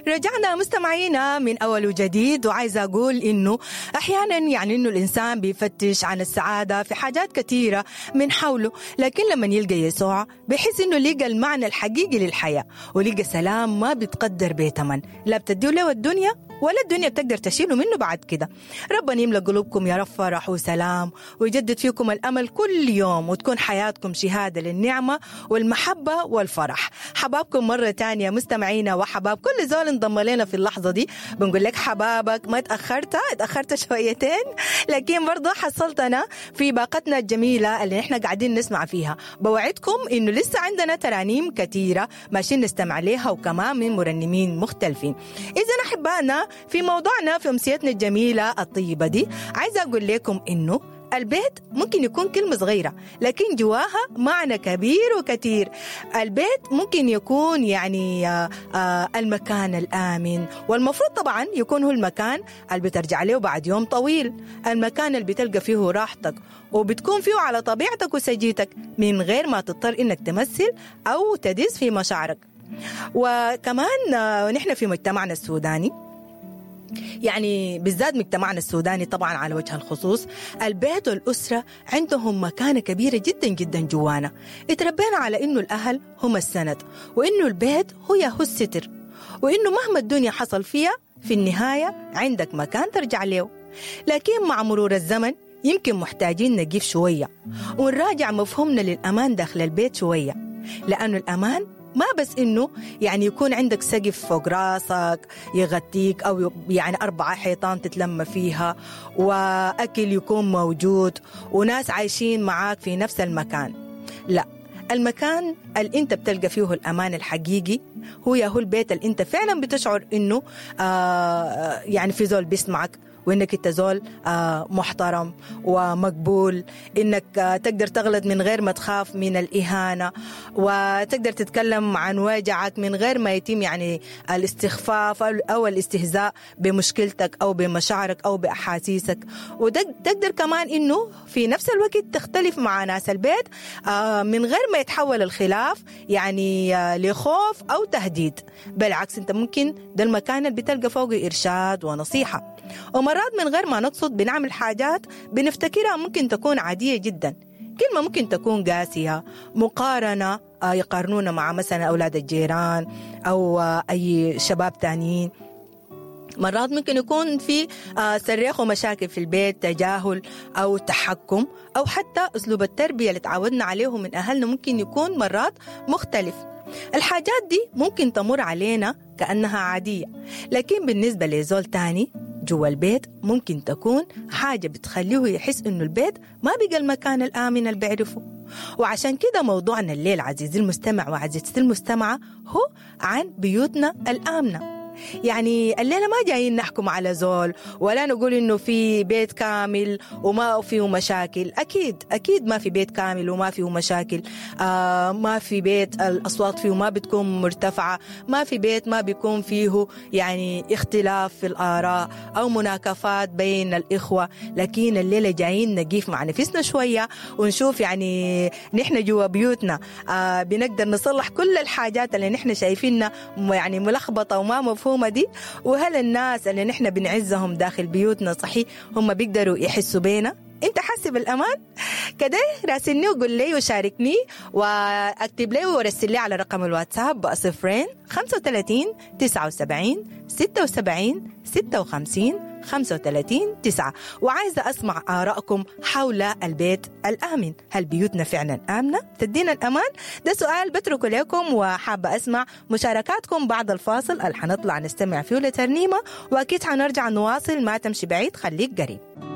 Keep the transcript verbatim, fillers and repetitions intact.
رجعنا مستمعينا من أول وجديد، وعايزة أقول إنه أحيانا يعني إنه الإنسان بيفتش عن السعادة في حاجات كثيرة من حوله، لكن لما يلقى يسوع بيحس إنه لقى المعنى الحقيقي للحياة، ولقى سلام ما بيتقدر بثمن، لا بتديه له الدنيا ولا الدنيا بتقدر تشيله منه بعد كده. ربنا يملأ قلوبكم يا رب فرح وسلام، ويجدد فيكم الأمل كل يوم، وتكون حياتكم شهادة للنعمة والمحبة والفرح. حبابكم مرة تانية مستمعينا وحباب كل زول انضم لنا في اللحظة دي، بنقول لك حبابك ما تأخرت تأخرت شويتين، لكن برضو حصلتنا في باقتنا الجميلة اللي احنا قاعدين نسمع فيها. بوعدكم إنه لسه عندنا ترانيم كثيرة ماشيين نستمع عليها، وكمان من مرنمين مختلفين. إذا أحبائنا في موضوعنا في أمسيتنا الجميلة الطيبة دي، عايزة أقول لكم إنه البيت ممكن يكون كلمة صغيرة لكن جواها معنى كبير وكثير. البيت ممكن يكون يعني آآ آآ المكان الآمن، والمفروض طبعا يكون هو المكان اللي بترجع له بعد يوم طويل، المكان اللي بتلقى فيه راحتك وبتكون فيه على طبيعتك وسجيتك من غير ما تضطر إنك تمثل أو تدس في مشاعرك. وكمان نحن في مجتمعنا السوداني، يعني بالذات مجتمعنا السوداني طبعا على وجه الخصوص، البيت والأسرة عندهم مكانة كبيرة جدا جدا جوانا. اتربينا على إنه الأهل هم السند، وإنه البيت هو يهو الستر، وإنه مهما الدنيا حصل فيها في النهاية عندك مكان ترجع له. لكن مع مرور الزمن يمكن محتاجين نقيف شوية ونراجع مفهومنا للأمان داخل البيت شوية، لأنه الأمان ما بس إنه يعني يكون عندك سقف فوق راسك يغطيك، أو يعني أربعة حيطان تتلم فيها، وأكل يكون موجود، وناس عايشين معاك في نفس المكان. لا، المكان اللي أنت بتلقى فيه الأمان الحقيقي هو يهو البيت اللي أنت فعلا بتشعر إنه آه يعني في زول بيسمعك، وإنك انت زول آه محترم ومقبول، إنك آه تقدر تغلط من غير ما تخاف من الإهانة، وتقدر تتكلم عن وجعك من غير ما يتم يعني الاستخفاف أو الاستهزاء بمشكلتك أو بمشاعرك أو بأحاسيسك. وتقدر كمان إنه في نفس الوقت تختلف مع ناس البيت آه من غير ما يتحول الخلاف يعني آه لخوف أو تهديد، بالعكس انت ممكن ده المكان اللي بتلقى فوقه إرشاد ونصيحة. ومرات من غير ما نقصد بنعمل حاجات بنفتكرها ممكن تكون عادية جدا، كلمة ممكن تكون قاسية، مقارنة آه يقارنونا مع مثلا أولاد الجيران أو آه أي شباب تانيين. مرات ممكن يكون في آه صريخ ومشاكل في البيت، تجاهل أو تحكم، أو حتى أسلوب التربية اللي تعودنا عليه من أهلنا ممكن يكون مرات مختلف. الحاجات دي ممكن تمر علينا كأنها عادية، لكن بالنسبة لزول تاني جوا البيت ممكن تكون حاجة بتخليه يحس إنه البيت ما بقى المكان الآمن اللي بيعرفه. وعشان كده موضوعنا الليل عزيزي المستمع وعزيزتي المستمعة هو عن بيوتنا الآمنة. يعني الليلة ما جايين نحكم على زول ولا نقول إنه في بيت كامل وما فيه مشاكل. أكيد أكيد ما في بيت كامل وما فيه مشاكل. آه ما في بيت الأصوات فيه ما بتكون مرتفعة، ما في بيت ما بيكون فيه يعني اختلاف في الآراء أو مناكفات بين الإخوة. لكن الليلة جايين نقيف مع نفسنا شوية ونشوف يعني نحن جوا بيوتنا آه بنقدر نصلح كل الحاجات اللي نحن شايفينها يعني ملخبطة وما مفهومة دي، وهل الناس اللي نحن بنعزهم داخل بيوتنا صحيح هم بيقدروا يحسوا بينا؟ انت حاسس بالامان كده؟ راسلني وقول لي وشاركني واكتب لي ورسل لي على رقم الواتساب صفرين خمسة وثلاثين تسعة وسبعين ستة وسبعين ستة وخمسين خمسة وثلاثين تسعة. وعايزة أسمع آراءكم حول البيت الآمن. هل بيوتنا فعلا آمنة؟ تدينا الأمان؟ ده سؤال بتركه لكم، وحابة أسمع مشاركاتكم بعد الفاصل اللي حنطلع نستمع فيه لترنيمة، وأكيد حنرجع نواصل. ما تمشي بعيد، خليك قريب.